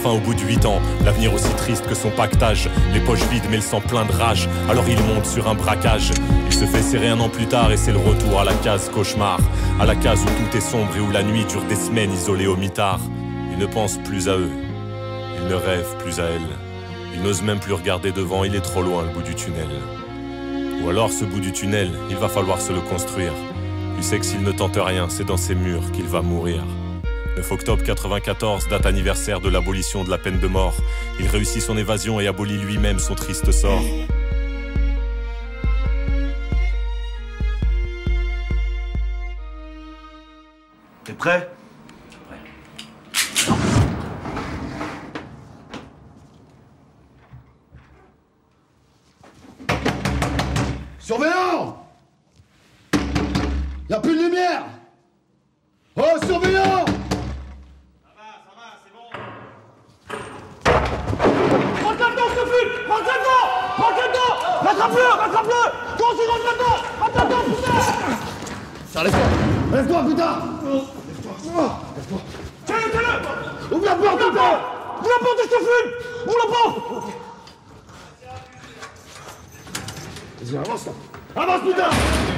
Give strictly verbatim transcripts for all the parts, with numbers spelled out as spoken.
enfin au bout de huit ans. L'avenir aussi triste que son pactage. Les poches vides mais le sang plein de rage. Alors il monte sur un braquage. Il se fait serrer un an plus tard et c'est le retour à la case cauchemar. À la case où tout est sombre et où la nuit dure des semaines isolés au mitard. Il ne pense plus à eux. Il ne rêve plus à elle. Il n'ose même plus regarder devant, il est trop loin le bout du tunnel. Ou alors ce bout du tunnel, il va falloir se le construire. Il sait que s'il ne tente rien, c'est dans ses murs qu'il va mourir. neuf octobre quatre-vingt-quatorze, date anniversaire de l'abolition de la peine de mort. Il réussit son évasion et abolit lui-même son triste sort. T'es prêt ? Surveillant! Y'a plus de lumière! Oh, surveillant! Ça va, ça va, c'est bon. Rentre là-dedans, je te fume! Rentre là-dedans! Rentre là-dedans! Rattrape-le! Rattrape-le! Toi aussi, rentre là-dedans! Rentre là-dedans, putain! Ça, lève-toi! Lève-toi, putain! Lève-toi! Lève-toi! Tiens-le, tiens-le! Ouvre la porte, putain! Ouvre la porte et je te fume! Ouvre la porte! Vas-y, avance, là! Avance, putain!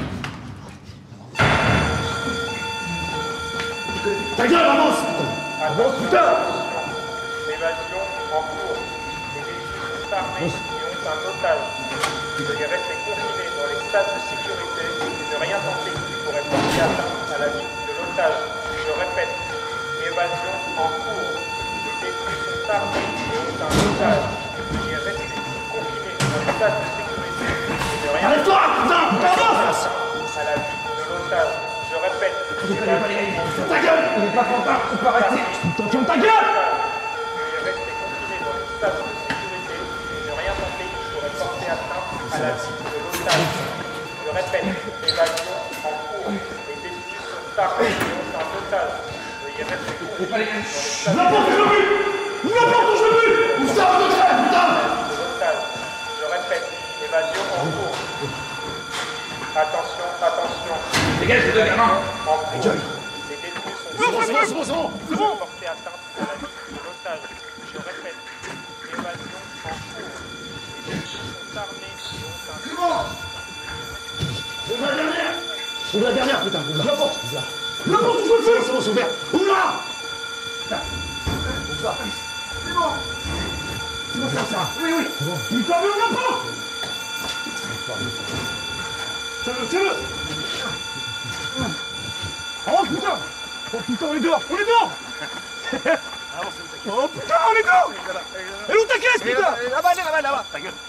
Ta gueule, avance, putain! Avance, putain! L'évasion en cours. Les véhicules armés qui ont un otage. Veuillez rester confinés dans les stades de sécurité et ne rien tenter qui pourrait porter atteinte à la vie de l'otage. Je répète, évasion en cours. Les véhicules sont armés et ont un otage. Veuillez rester confinés dans les stades de sécurité et ne rien Arrête-toi, putain! Avance! à la vie de l'otage. Je répète, évasion Ta gueule! Il est pas content, il peut arrêter! Ferme ta gueule! Veuillez rester confinés dans les stades de sécurité et ne rien tenter qui pourrait porter atteinte à la vie de l'otage. Je répète, évasion en cours. Les détenus sont armés et ont un otage. Veuillez rester confinés dans les stades La porte, je le bute! Ouvre la porte ou je le bute! Ouvre ça, on te crève, putain! de l'otage. Je répète, évasion en cours. Attention, attention. Dégage les deux gamins! En cours. Les détenus sont C'est bon, c'est bon, c'est bon, c'est bon! qui pourraient porter atteinte à la vie de l'otage. Je répète, évasion en cours. Les détenus sont armés et ont un C'est bon! Ouvre la dernière! Ouvre la dernière, putain! Ouvre la porte! Ouvre la! La porte ou je le C'est bon, fume! c'est bon, c'est ouvert! Ouvre-la! Putain. Ouvre ça! C'est bon! C'est bon, ça, ça! Oui, oui! Putain, mais ouvre la porte! Tiens-le, tiens-le! Oh putain! Oh putain, on est dehors! On est dehors! Oh putain, on est dehors! Elle est où ta caisse, putain? Là-bas, là-bas, là-bas. Ta gueule.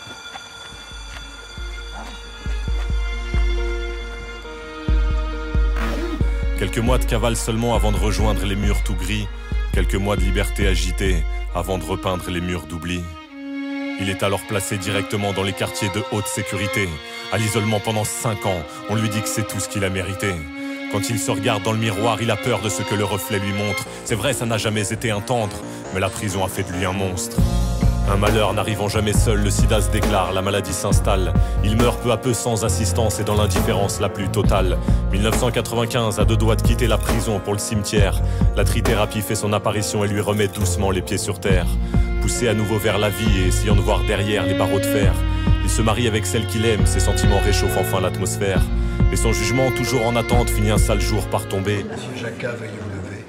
Quelques mois de cavale seulement avant de rejoindre les murs tout gris. Quelques mois de liberté agitée avant de repeindre les murs d'oubli. Il est alors placé directement dans les quartiers de haute sécurité. À l'isolement pendant cinq ans, on lui dit que c'est tout ce qu'il a mérité. Quand il se regarde dans le miroir, il a peur de ce que le reflet lui montre. C'est vrai, ça n'a jamais été un tendre, mais la prison a fait de lui un monstre. Un malheur n'arrivant jamais seul, le sida se déclare, la maladie s'installe. Il meurt peu à peu sans assistance et dans l'indifférence la plus totale. dix-neuf cent quatre-vingt-quinze, à deux doigts de quitter la prison pour le cimetière. La trithérapie fait son apparition et lui remet doucement les pieds sur terre. Poussé à nouveau vers la vie et essayant de voir derrière les barreaux de fer, il se marie avec celle qu'il aime, ses sentiments réchauffent enfin l'atmosphère. Mais son jugement, toujours en attente, finit un sale jour par tomber. Monsieur Jacquat, veuillez vous lever.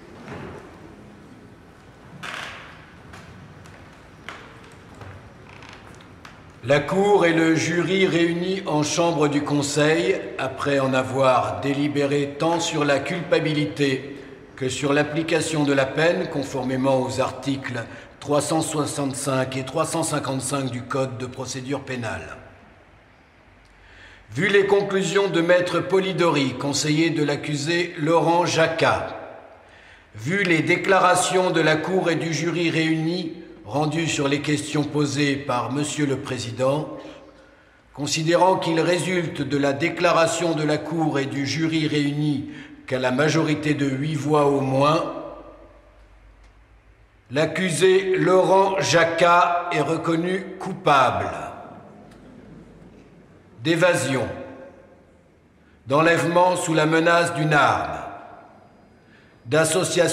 La Cour et le jury réunis en chambre du Conseil, après en avoir délibéré tant sur la culpabilité que sur l'application de la peine, conformément aux articles trois cent soixante-cinq et trois cent cinquante-cinq du Code de procédure pénale. Vu les conclusions de Maître Polidori, conseiller de l'accusé Laurent Jacquat, vu les déclarations de la Cour et du jury réunis rendues sur les questions posées par Monsieur le Président, considérant qu'il résulte de la déclaration de la Cour et du jury réunis qu'à la majorité de huit voix au moins, l'accusé Laurent Jacquat est reconnu coupable d'évasion, d'enlèvement sous la menace d'une arme, d'association